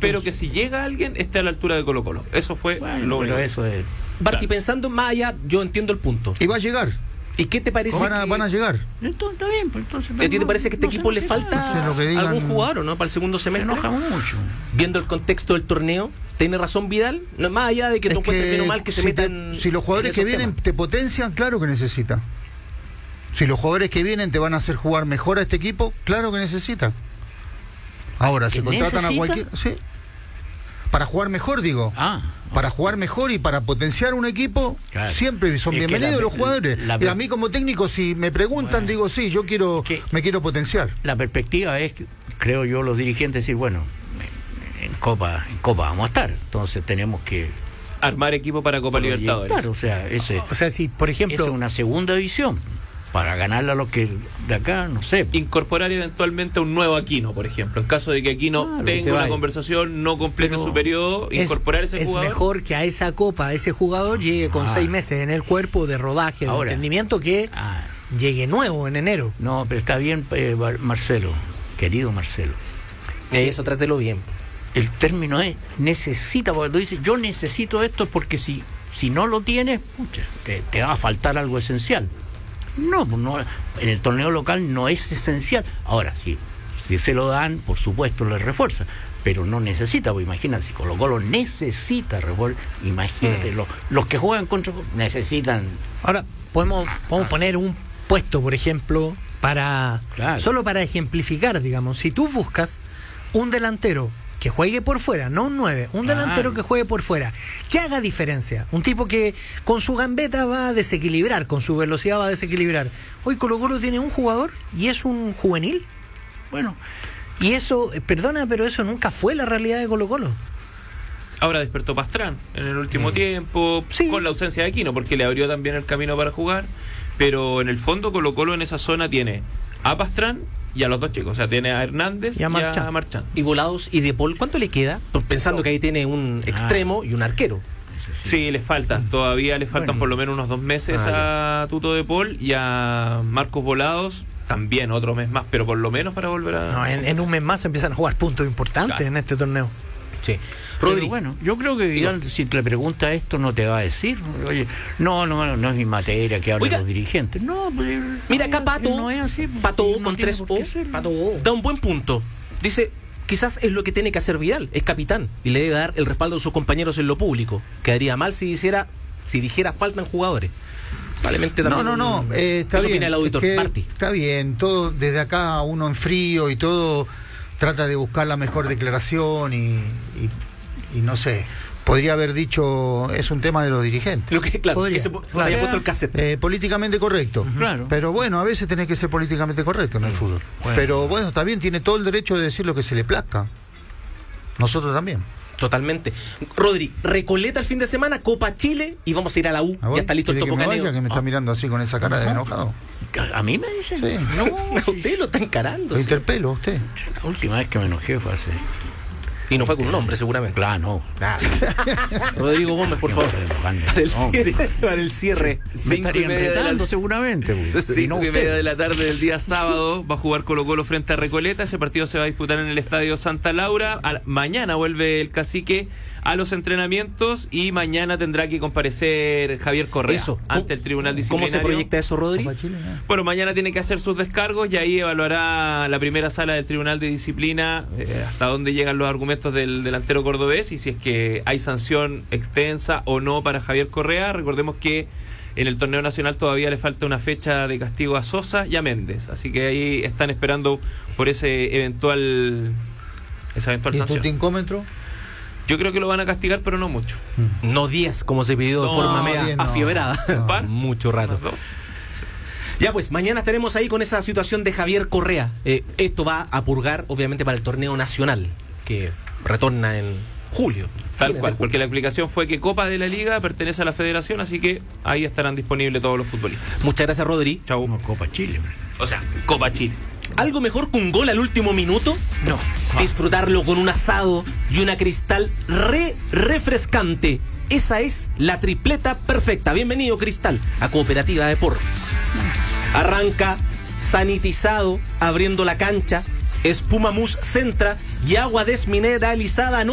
espero que si llega alguien esté a la altura de Colo-Colo. Eso fue lo único. Eso es. Barty, pensando más allá, yo entiendo el punto. Y va a llegar. ¿Y qué te parece? Van a llegar. Entonces, está bien, pues entonces. ¿A ti te parece que a este equipo le falta algún jugador o no para el segundo semestre? Me enoja mucho. Viendo el contexto del torneo, ¿tiene razón Vidal? No, más allá de que tú encuentres bien o mal que se metan. Si los jugadores que vienen te potencian, claro que necesita. Si los jugadores que vienen te van a hacer jugar mejor a este equipo, claro que necesita. Ahora, se contratan a cualquier. Sí. Para jugar mejor, digo. Para jugar mejor y para potenciar un equipo, claro. Siempre son bienvenidos los jugadores. Y a mí como técnico, si me preguntan, digo, sí, me quiero potenciar. La perspectiva es, creo yo, los dirigentes decir, bueno, en Copa vamos a estar, entonces tenemos que armar equipo para Copa Libertadores. Claro, o sea, si por ejemplo es una segunda división para ganarle a los que de acá, no sé. Incorporar eventualmente un nuevo Aquino, por ejemplo. En caso de que Aquino tenga una conversación, no complete su periodo, incorporar ese jugador. Es mejor que a esa Copa, ese jugador llegue con 6 meses en el cuerpo de rodaje, de entendimiento, que llegue nuevo en enero. No, pero está bien, Marcelo, querido Marcelo. Eso, trátelo bien. El término es necesita, porque tú dices, yo necesito esto porque si no lo tienes, pucha, te va a faltar algo esencial. No, en el torneo local no es esencial. Ahora, si se lo dan, por supuesto le refuerza, pero no necesita, pues imagínate, si Colo-Colo necesita refuerzo, imagínate, los que juegan contra necesitan. Ahora, podemos poner un puesto, por ejemplo, solo para ejemplificar, digamos, si tú buscas un delantero que juegue por fuera, no un 9, un delantero que juegue por fuera, que haga diferencia, un tipo que con su gambeta va a desequilibrar, con su velocidad va a desequilibrar. Hoy Colo-Colo tiene un jugador y es un juvenil. Bueno, y eso, perdona, pero eso nunca fue la realidad de Colo-Colo. Ahora despertó Pastrán en el último tiempo, con la ausencia de Aquino, porque le abrió también el camino para jugar, pero en el fondo Colo-Colo en esa zona tiene a Pastrán y a los dos chicos, o sea, tiene a Hernández y a Marchán. ¿Y Volados y De Paul cuánto le queda? Pensando que ahí tiene un extremo y un arquero. Sí, les falta, todavía les faltan por lo menos unos 2 meses a Tuto De Paul y a Marcos Volados también otro mes más, pero por lo menos para volver a... No, en un mes más empiezan a jugar puntos importantes en este torneo. Sí. Rodri, bueno, yo creo que Vidal, si te le pregunta esto, no te va a decir, oye, no es mi materia que hablen los dirigentes. No, pues, mira acá Pato, no es así, Pato con 3 Pato da un buen punto. Dice, quizás es lo que tiene que hacer Vidal, es capitán y le debe dar el respaldo a sus compañeros en lo público. Quedaría mal si dijera faltan jugadores. Probablemente también. No, está bien. Viene el auditor, está bien, todo desde acá uno en frío y todo trata de buscar la mejor declaración y no sé, podría haber dicho es un tema de los dirigentes. Lo que, claro, que se haya puesto el cassette. Políticamente correcto. Claro. Pero bueno, a veces tenés que ser políticamente correcto en el fútbol. Bueno. Pero bueno, está bien, tiene todo el derecho de decir lo que se le plazca. Nosotros también. Totalmente. Rodri, Recoleta el fin de semana, Copa Chile y vamos a ir a la U. Ya está listo el Topo Caneo. Que me está mirando así con esa cara de enojado. ¿A mí me dicen? Sí. No, usted lo está encarando. Lo interpelo a usted. La última vez que me enojé fue hace... Y no fue con un hombre, seguramente. Claro, no. Rodrigo Gómez, por favor. Para el cierre. Me estarían retando seguramente. 5:30 de la tarde del día sábado va a jugar Colo-Colo frente a Recoleta. Ese partido se va a disputar en el Estadio Santa Laura. Mañana vuelve el Cacique a los entrenamientos y mañana tendrá que comparecer Javier Correa ante el Tribunal Disciplinario. ¿Cómo se proyecta eso, Rodri? Bueno, mañana tiene que hacer sus descargos y ahí evaluará la primera sala del Tribunal de Disciplina hasta dónde llegan los argumentos del delantero cordobés y si es que hay sanción extensa o no para Javier Correa. Recordemos que en el torneo nacional todavía le falta una fecha de castigo a Sosa y a Méndez, así que ahí están esperando por esa eventual sanción. ¿Y el puticómetro? Yo creo que lo van a castigar, pero no mucho. No 10, como se pidió de forma media afiebrada. Mucho rato. Ya pues, mañana estaremos ahí con esa situación de Javier Correa. Esto va a purgar, obviamente, para el torneo nacional, que retorna en julio. Tal cual, porque la explicación fue que Copa de la Liga pertenece a la Federación, así que ahí estarán disponibles todos los futbolistas. Muchas gracias, Rodri. Chau. No, Copa Chile. O sea, Copa Chile. ¿Algo mejor que un gol al último minuto? No. Disfrutarlo con un asado y una Cristal refrescante. Esa es la tripleta perfecta. Bienvenido, Cristal, a Cooperativa Deportes. Arranca sanitizado, abriendo la cancha, espuma mousse Centra y agua desmineralizada